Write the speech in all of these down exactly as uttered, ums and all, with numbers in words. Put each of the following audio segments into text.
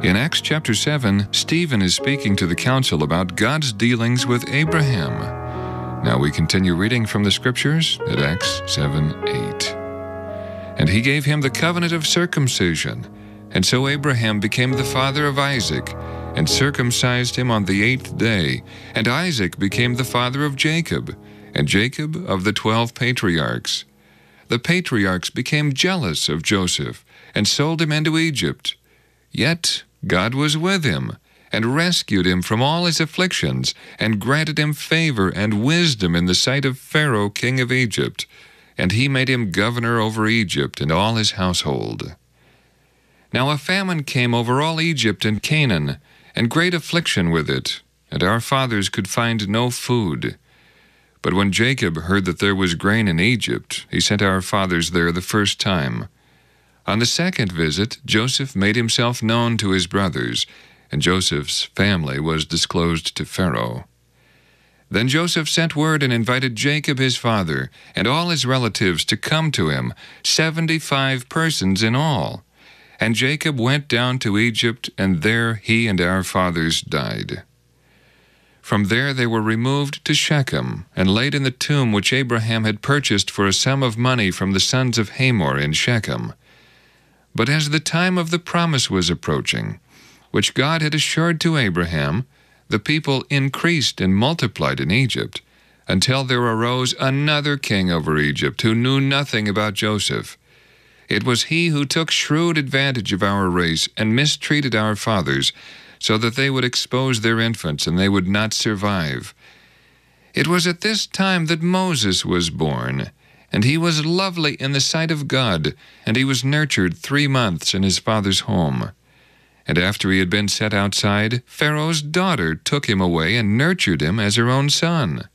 In Acts chapter seven, Stephen is speaking to the council about God's dealings with Abraham. Now we continue reading from the Scriptures at Acts seven eight. And he gave him the covenant of circumcision, and so Abraham became the father of Isaac, and circumcised him on the eighth day. And Isaac became the father of Jacob, and Jacob of the twelve patriarchs. The patriarchs became jealous of Joseph, and sold him into Egypt. Yet God was with him, and rescued him from all his afflictions, and granted him favor and wisdom in the sight of Pharaoh king of Egypt. And he made him governor over Egypt and all his household. Now a famine came over all Egypt and Canaan, and great affliction with it, and our fathers could find no food. But when Jacob heard that there was grain in Egypt, he sent our fathers there the first time. On the second visit, Joseph made himself known to his brothers, and Joseph's family was disclosed to Pharaoh. Then Joseph sent word and invited Jacob his father, and all his relatives to come to him, seventy-five persons in all. And Jacob went down to Egypt, and there he and our fathers died. From there they were removed to Shechem, and laid in the tomb which Abraham had purchased for a sum of money from the sons of Hamor in Shechem. But as the time of the promise was approaching, which God had assured to Abraham, the people increased and multiplied in Egypt, until there arose another king over Egypt who knew nothing about Joseph. It was he who took shrewd advantage of our race and mistreated our fathers, so that they would expose their infants and they would not survive. It was at this time that Moses was born, and he was lovely in the sight of God, and he was nurtured three months in his father's home. And after he had been set outside, Pharaoh's daughter took him away and nurtured him as her own son.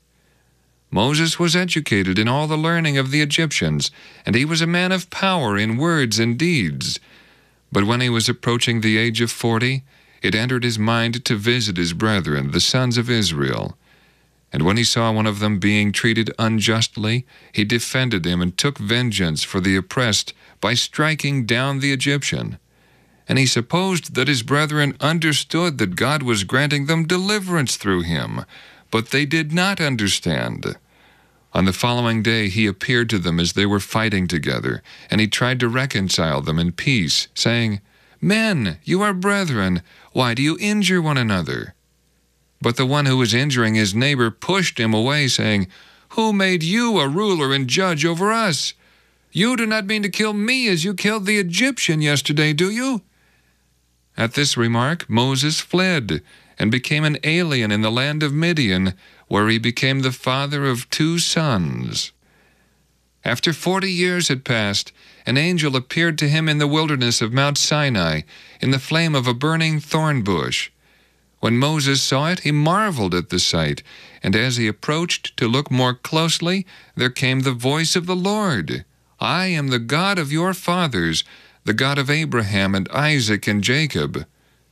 Moses was educated in all the learning of the Egyptians, and he was a man of power in words and deeds. But when he was approaching the age of forty, it entered his mind to visit his brethren, the sons of Israel. And when he saw one of them being treated unjustly, he defended him and took vengeance for the oppressed by striking down the Egyptian. And he supposed that his brethren understood that God was granting them deliverance through him, but they did not understand. On the following day he appeared to them as they were fighting together, and he tried to reconcile them in peace, saying, "Men, you are brethren. Why do you injure one another?" But the one who was injuring his neighbor pushed him away, saying, "Who made you a ruler and judge over us? You do not mean to kill me as you killed the Egyptian yesterday, do you?" At this remark Moses fled, and became an alien in the land of Midian, where he became the father of two sons. After forty years had passed, an angel appeared to him in the wilderness of Mount Sinai, in the flame of a burning thorn bush. When Moses saw it, he marveled at the sight, and as he approached to look more closely, there came the voice of the Lord, "I am the God of your fathers, the God of Abraham and Isaac and Jacob."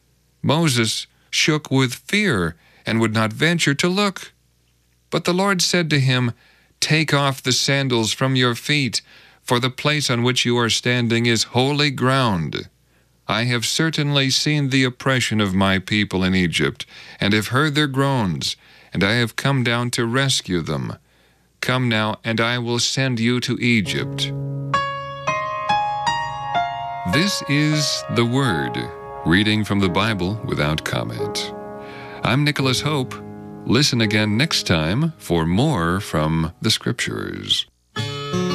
Moses shook with fear and would not venture to look. But the Lord said to him, "Take off the sandals from your feet, for the place on which you are standing is holy ground. I have certainly seen the oppression of my people in Egypt, and have heard their groans, and I have come down to rescue them. Come now, and I will send you to Egypt." This is the Word, reading from the Bible without comment. I'm Nicholas Hope. Listen again next time for more from the Scriptures.